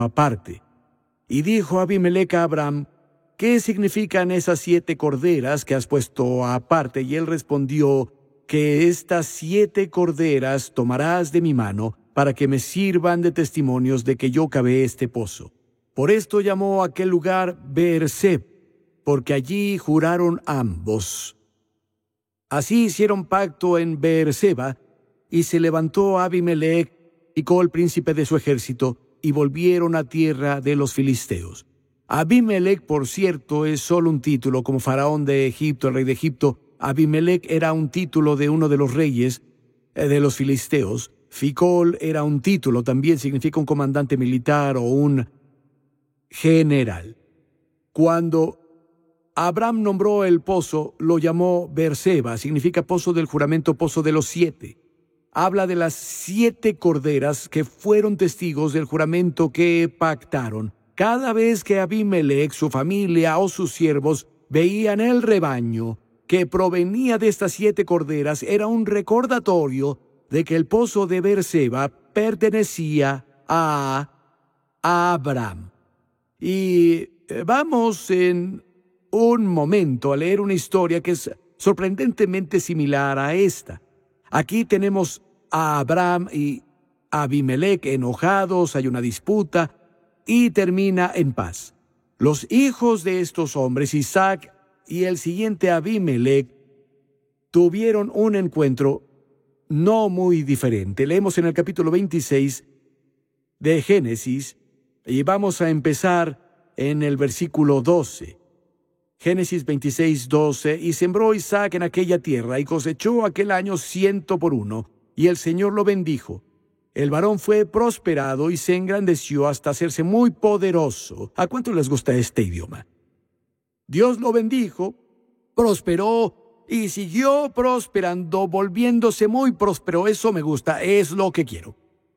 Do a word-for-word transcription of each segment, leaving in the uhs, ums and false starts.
aparte. Y dijo Abimelec a Abraham: ¿qué significan esas siete corderas que has puesto aparte? Y él respondió: que estas siete corderas tomarás de mi mano, para que me sirvan de testimonios de que yo cavé este pozo. Por esto llamó aquel lugar Beerseb, porque allí juraron ambos. Así hicieron pacto en Beerseba, y se levantó Abimelec y Ficol, príncipe de su ejército, y volvieron a tierra de los filisteos. Abimelec, por cierto, es solo un título, como faraón de Egipto, el rey de Egipto. Abimelec era un título de uno de los reyes eh, de los filisteos. Ficol era un título, también significa un comandante militar o un general. Cuando Abraham nombró el pozo, lo llamó Beerseba, significa pozo del juramento, pozo de los siete. Habla de las siete corderas que fueron testigos del juramento que pactaron. Cada vez que Abimelec, su familia o sus siervos veían el rebaño que provenía de estas siete corderas, era un recordatorio de que el pozo de Beerseba pertenecía a Abraham. Y vamos en un momento a leer una historia que es sorprendentemente similar a esta. Aquí tenemos a Abraham y Abimelec enojados, hay una disputa y termina en paz. Los hijos de estos hombres, Isaac y el siguiente Abimelec, tuvieron un encuentro no muy diferente. Leemos en el capítulo veintiséis de Génesis y vamos a empezar en el versículo doce. Génesis veintiséis, doce. Y sembró Isaac en aquella tierra y cosechó aquel año ciento por uno, y el Señor lo bendijo. El varón fue prosperado y se engrandeció hasta hacerse muy poderoso. ¿A cuánto les gusta este idioma? Dios lo bendijo, prosperó y siguió prosperando, volviéndose muy próspero. Eso me gusta, es lo que quiero.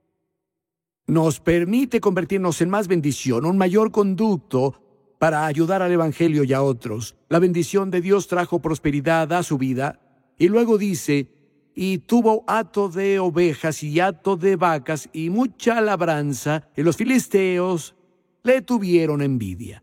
Nos permite convertirnos en más bendición, un mayor conducto para ayudar al Evangelio y a otros. La bendición de Dios trajo prosperidad a su vida. Y luego dice: y tuvo hato de ovejas y hato de vacas y mucha labranza, y los filisteos le tuvieron envidia.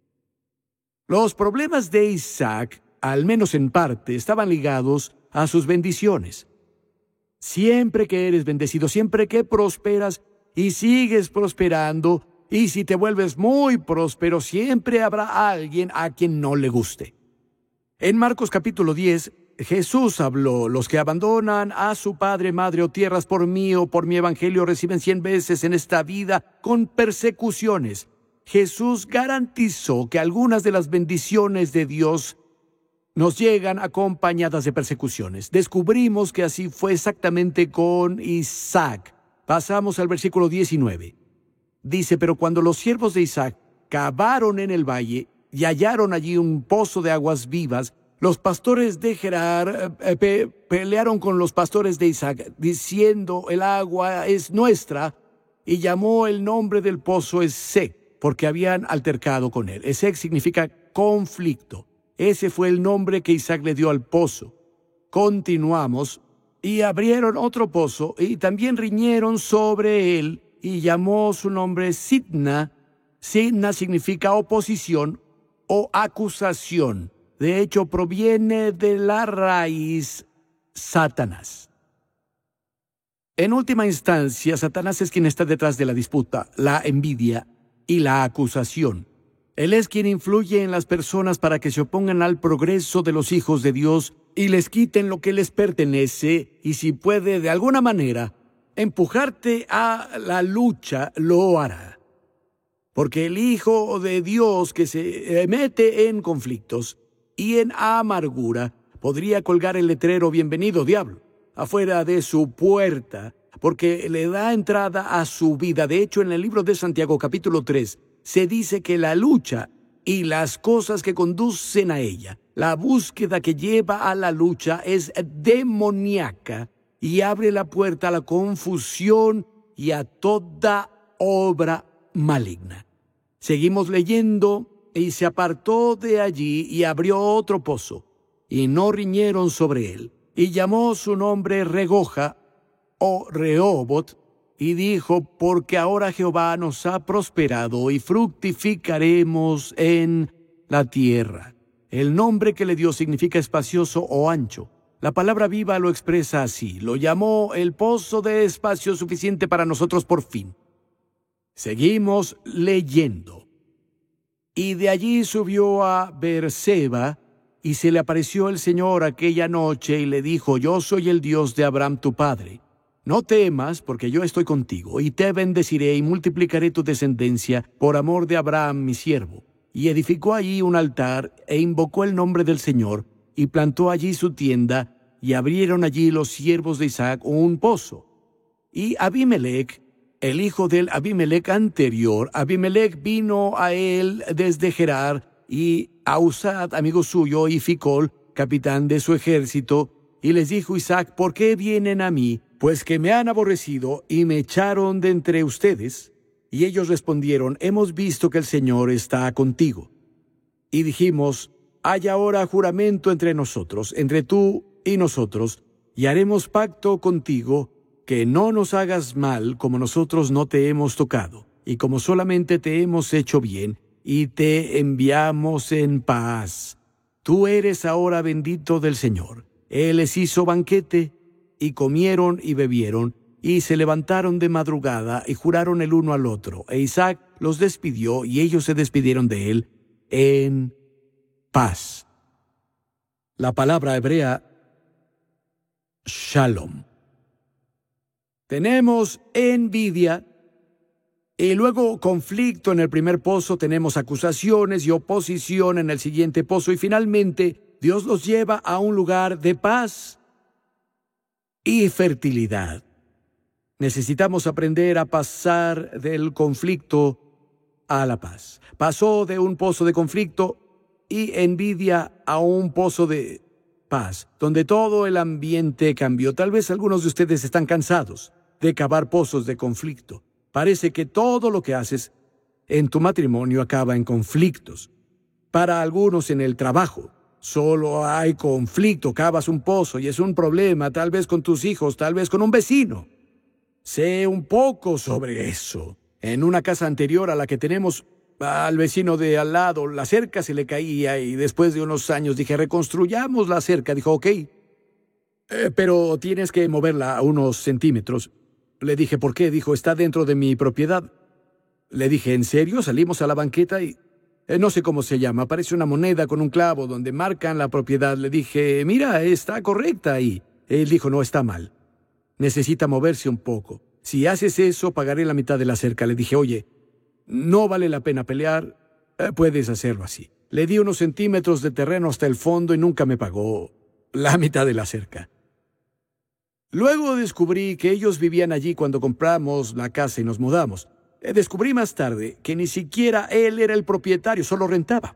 Los problemas de Isaac, al menos en parte, estaban ligados a sus bendiciones. Siempre que eres bendecido, siempre que prosperas y sigues prosperando, y si te vuelves muy próspero, siempre habrá alguien a quien no le guste. En Marcos capítulo diez, Jesús habló: los que abandonan a su padre, madre o tierras por mí o por mi evangelio reciben cien veces en esta vida con persecuciones. Jesús garantizó que algunas de las bendiciones de Dios nos llegan acompañadas de persecuciones. Descubrimos que así fue exactamente con Isaac. Pasamos al versículo diecinueve. Dice: pero cuando los siervos de Isaac cavaron en el valle y hallaron allí un pozo de aguas vivas, los pastores de Gerar eh, pe pelearon con los pastores de Isaac, diciendo: el agua es nuestra, y llamó el nombre del pozo Esek, porque habían altercado con él. Esek significa conflicto. Ese fue el nombre que Isaac le dio al pozo. Continuamos, y abrieron otro pozo, y también riñeron sobre él, y llamó su nombre Sitna. Sitna significa oposición o acusación. De hecho, proviene de la raíz Satanás. En última instancia, Satanás es quien está detrás de la disputa, la envidia y la acusación. Él es quien influye en las personas para que se opongan al progreso de los hijos de Dios y les quiten lo que les pertenece, y si puede de alguna manera empujarte a la lucha, lo hará. Porque el Hijo de Dios que se mete en conflictos y en amargura podría colgar el letrero "Bienvenido, diablo", afuera de su puerta, porque le da entrada a su vida. De hecho, en el libro de Santiago, capítulo tres, se dice que la lucha y las cosas que conducen a ella, la búsqueda que lleva a la lucha, es demoníaca y abre la puerta a la confusión y a toda obra maligna. Seguimos leyendo: y se apartó de allí y abrió otro pozo, y no riñeron sobre él, y llamó su nombre Regoja o Rehobot, y dijo, porque ahora Jehová nos ha prosperado y fructificaremos en la tierra. El nombre que le dio significa espacioso o ancho. La palabra viva lo expresa así. Lo llamó el pozo de espacio suficiente para nosotros por fin. Seguimos leyendo. Y de allí subió a Beerseba, y se le apareció el Señor aquella noche y le dijo, yo soy el Dios de Abraham tu padre. No temas, porque yo estoy contigo, y te bendeciré y multiplicaré tu descendencia por amor de Abraham mi siervo. Y edificó allí un altar, e invocó el nombre del Señor, y plantó allí su tienda, y abrieron allí los siervos de Isaac un pozo. Y Abimelech, el hijo del Abimelech anterior, Abimelech vino a él desde Gerar, y a Usad, amigo suyo, y Ficol, capitán de su ejército, y les dijo Isaac, ¿por qué vienen a mí? Pues que me han aborrecido y me echaron de entre ustedes. Y ellos respondieron, hemos visto que el Señor está contigo. Y dijimos, hay ahora juramento entre nosotros, entre tú y nosotros, y haremos pacto contigo, que no nos hagas mal como nosotros no te hemos tocado, y como solamente te hemos hecho bien, y te enviamos en paz. Tú eres ahora bendito del Señor. Él les hizo banquete, y comieron y bebieron, y se levantaron de madrugada, y juraron el uno al otro. E Isaac los despidió, y ellos se despidieron de él en paz. La palabra hebrea, shalom. Tenemos envidia, y luego conflicto en el primer pozo, tenemos acusaciones y oposición en el siguiente pozo, y finalmente Dios los lleva a un lugar de paz y fertilidad. Necesitamos aprender a pasar del conflicto a la paz. Pasó de un pozo de conflicto y envidia a un pozo de paz, donde todo el ambiente cambió. Tal vez algunos de ustedes están cansados de cavar pozos de conflicto. Parece que todo lo que haces en tu matrimonio acaba en conflictos. Para algunos en el trabajo, solo hay conflicto, cavas un pozo y es un problema, tal vez con tus hijos, tal vez con un vecino. Sé un poco sobre eso. En una casa anterior a la que tenemos, al vecino de al lado, la cerca se le caía y después de unos años dije, reconstruyamos la cerca. Dijo, ok, eh, pero tienes que moverla a unos centímetros. Le dije, ¿por qué? Dijo, está dentro de mi propiedad. Le dije, ¿en serio? Salimos a la banqueta y... Eh, no sé cómo se llama, parece una moneda con un clavo donde marcan la propiedad. Le dije, mira, está correcta ahí. Él dijo, no, está mal. Necesita moverse un poco. Si haces eso, pagaré la mitad de la cerca. Le dije, oye, no vale la pena pelear, eh, puedes hacerlo así. Le di unos centímetros de terreno hasta el fondo y nunca me pagó la mitad de la cerca. Luego descubrí que ellos vivían allí cuando compramos la casa y nos mudamos. Eh, descubrí más tarde que ni siquiera él era el propietario, solo rentaba.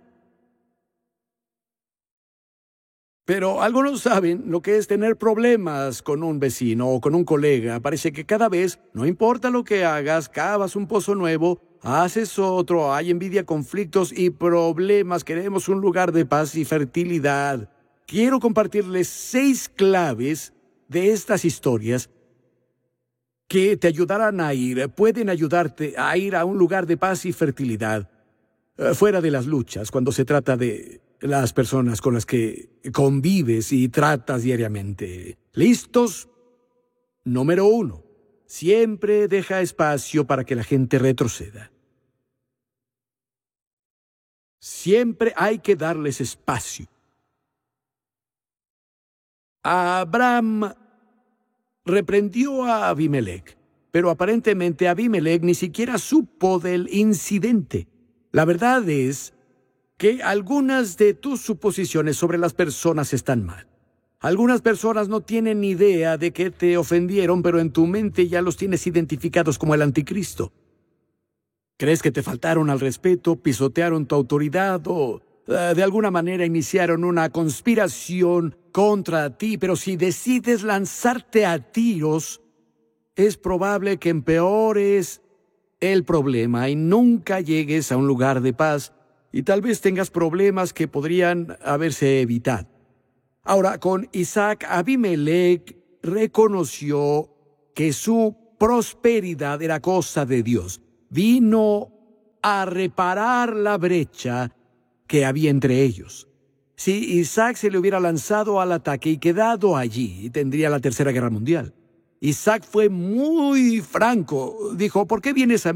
Pero algunos saben lo que es tener problemas con un vecino o con un colega. Parece que cada vez, no importa lo que hagas, cavas un pozo nuevo, haces otro, hay envidia, conflictos y problemas. Queremos un lugar de paz y fertilidad. Quiero compartirles seis claves de estas historias que te ayudarán a ir, pueden ayudarte a ir a un lugar de paz y fertilidad, fuera de las luchas, cuando se trata de las personas con las que convives y tratas diariamente. ¿Listos? Número uno. Siempre deja espacio para que la gente retroceda. Siempre hay que darles espacio. Abraham reprendió a Abimelech, pero aparentemente Abimelech ni siquiera supo del incidente. La verdad es que algunas de tus suposiciones sobre las personas están mal. Algunas personas no tienen ni idea de que te ofendieron, pero en tu mente ya los tienes identificados como el anticristo. ¿Crees que te faltaron al respeto, pisotearon tu autoridad o uh, de alguna manera iniciaron una conspiración contra ti? Pero si decides lanzarte a tiros, es probable que empeores el problema y nunca llegues a un lugar de paz y tal vez tengas problemas que podrían haberse evitado. Ahora, con Isaac, Abimelech reconoció que su prosperidad era cosa de Dios. Vino a reparar la brecha que había entre ellos. Si Isaac se le hubiera lanzado al ataque y quedado allí, tendría la Tercera Guerra Mundial. Isaac fue muy franco. Dijo, ¿por qué vienes a